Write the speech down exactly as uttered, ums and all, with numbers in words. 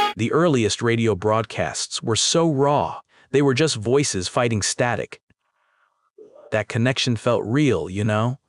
The earliest radio broadcasts were so raw, they were just voices fighting static. That connection felt real, you know?